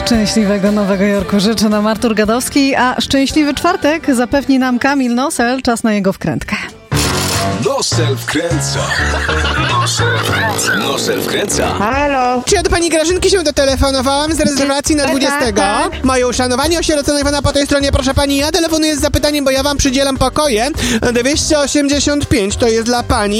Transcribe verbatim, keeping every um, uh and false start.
Szczęśliwego Nowego Jorku życzy nam Artur Gadowski, a szczęśliwy czwartek zapewni nam Kamil Nosel. Czas na jego wkrętkę. Nosel wkręca. Nosel wkręca. Nosel wkręca. Halo. Czy ja do pani Grażynki się dotelefonowałam z rezerwacji na dwudziestego? tak. Moje uszanowanie osieroconej pana po tej stronie, proszę pani. Ja telefonuję z zapytaniem, bo ja wam przydzielam pokoje. dwieście osiemdziesiąt pięć to jest dla pani.